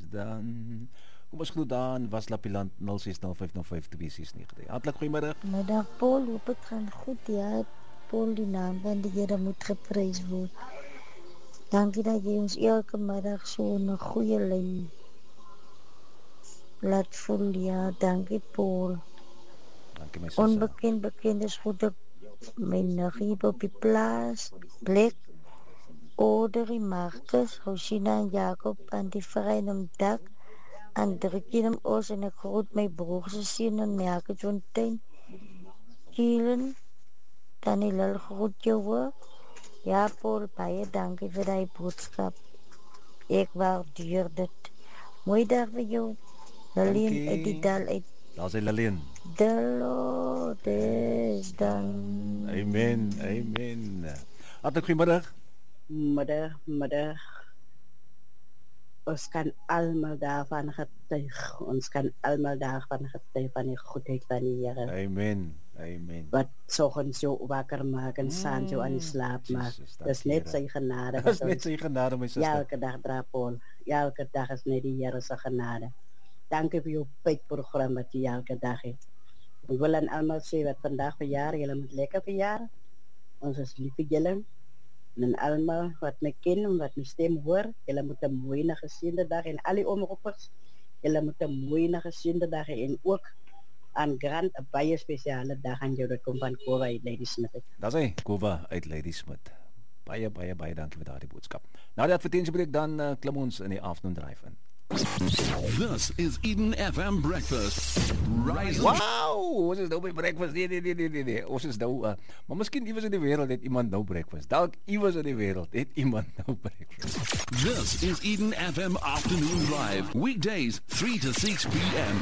dan kom ons glo dan was Lapiland 0605052690. Hartlik goeiemiddag. Middag Paul, hoop het gaan goed. Ja, Paul, die naam van die Here moet geprys word. Dankie dat jy ons elke middag so 'n goeie lyn laat voel. Ja, dankie Paul. Dankie my sussie. Onbekend is goed op my naggie op die plaas, Blik, Audrey, Marcus, Rosina en Jacob aan die Vereniging Dak, aan Drukkiem Os en ek groet my broer se seun en Merkfontein, Kielen, Daniel groet jou hoor. Ja Paul, baie dankie vir die boodskap. Ek waardeer dit. Mooi dag vir jou. Lillian uit die dal uit. Daar's hy Lillian. Delo des dan. Amen, amen. Hartlik goeiemiddag. Middag. Ons kan almal daarvan getuig. Ons kan almal daarvan getuig van die goedheid van die Here. Amen, amen. Wat soggens jou wakker maak en saans jou aan die slaap maak. Dis net sy genade. Dis net sy genade my suster. Elke dag dra Paul. Elke dag is net die Here se genade. Dankie vir jou pypprogram wat jy elke dag het. Ek wil aan almal sê wat vandag verjaar, julle moet lekker verjaar. Ons is lief vir julle. En almal wat my ken en wat my stem hoor, julle moet 'n mooi en geseënde dag en al die omroepers, julle moet 'n mooi en geseënde dag hê en ook aan Grant 'n baie spesiale dag aan jou dat kom van Kova uit Ladysmith. Dis hy, Kova uit Ladysmith. Baie dankie vir daardie boodskap. Na die advertensiebreek dan klim ons in die afternoon drive in. This is Eden FM Breakfast. Rise. Wow, ons is nou by breakfast. Nee. Ons is nou, maar miskien iewers in die wêreld het iemand nou breakfast. Dalk iewers in die wêreld het iemand nou breakfast. This is Eden FM Afternoon Drive. Weekdays 3 to 6 p.m.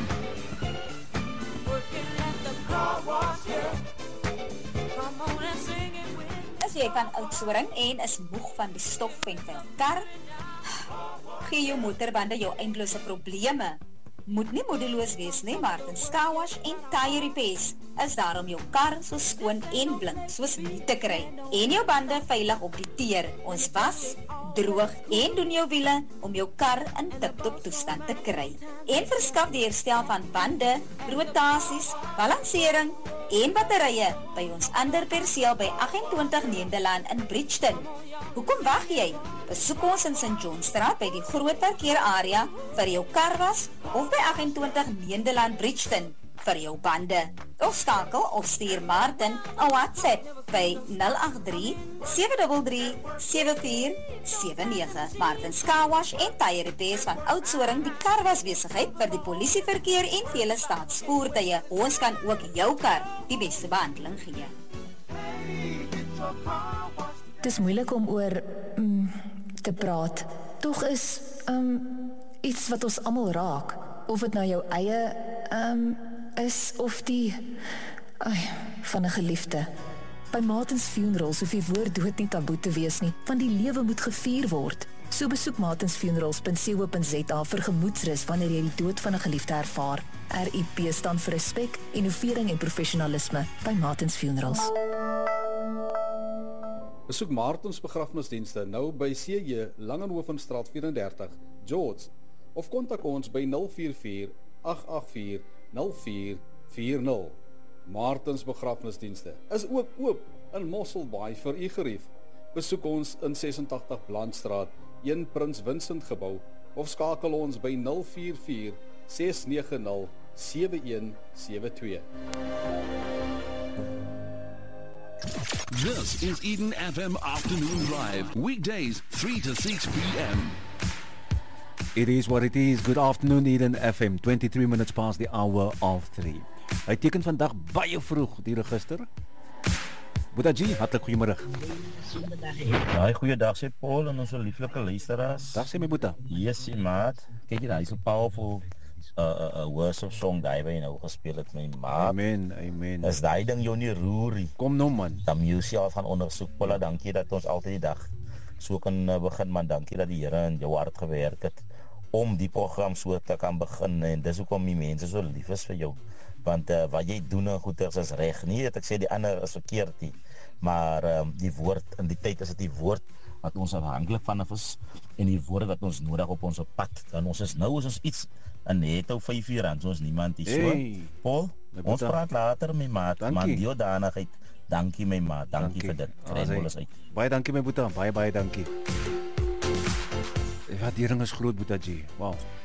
As jy van Oudtshoorn en is moeg van die stof en van die kar, gee jou motorbande jou eindelose probleme. Moet nie moedeloos wees nie, Martins Car Wash en Tire Repairs is daar om jou kar so skoon en blink soos nie te kry. En jou bande veilig op die teer. Ons was, droog en doen jou wiele om jou kar in tip-top toestand te kry. En verskaf die herstel van bande, rotasies, balansering en batterye by ons ander perseel by 28 Nederland in Bridgeton. Hoekom wag jy? Besoek ons in St. Johnstraat by die groot parkeerarea vir jou karwas of by 28 Nederland Bridgeton vir jou bande. Of skakel of stuur Martin 'n WhatsApp by 083-733-7479. Martin Car Wash en Tire Repairs van Oudtshoorn, die karwas besigheid vir die polisieverkeer en vele staatsvoertuie. Ons kan ook jou kar die beste behandeling gee. Het is moeilik om oor te praat. Tog is iets wat ons almal raak. Of het nou jou eie is of die van 'n geliefde. By Martins Funerals hoef die woord dood nie taboe te wees nie, want die lewe moet gevier word. So besoek martinsfunerals.co.za vir gemoedsrus wanneer jy die dood van 'n geliefde ervaar. RIP staan vir respek, innovering en professionalisme by Martins Funerals. Besoek Martins begrafnisdienste nou by CJ Langenhovenstraat 34, George, of kontak ons by 044-884-0440. Martins begrafnisdienste is ook oop in Mosselbaai vir u gerief. Besoek ons in 86 Blandstraat, 1 Prins Vincent gebou, of skakel ons by 044-690-7172. This is Eden FM Afternoon Drive. Weekdays 3 to 6 p.m. It is what it is. Good afternoon, Eden FM. 23 minutes past the hour of 3. Hy teken vandag baie vroeg die register. Boetaji, hartlik goeiemôre. Ja, goeiedag sê Paul en ons lieflike luisteraars. Dag sê my boeta. Yes, maat. Kyk hier, hy's so powerful. Worship song daai by nou gespeel het my maat. Amen, amen. Is daai ding jou nie roer. Kom nou man. Dan musie al van ondersoek. Paul, dankie dat ons altyd die dag so kan begin man. Dankie dat die Here in jou hart gewerk het om die program so te kan begin en dis hoekom die mense so lief is vir jou. Want wat jy doen en goeders is reg. Nie dat ek sê die ander is verkeerd nie, maar die woord in die tyd is dit die woord wat ons afhanklik van is en die woorde wat ons nodig op ons pad. Dan ons is iets in netto R5, so ons niemand is so. Paul, ons praat later my maat, man die danigheid. Dankie my maat, dankie vir dit. Baie dankie my boetie, baie dankie. Die waardering is groot, Boeta G. Wow.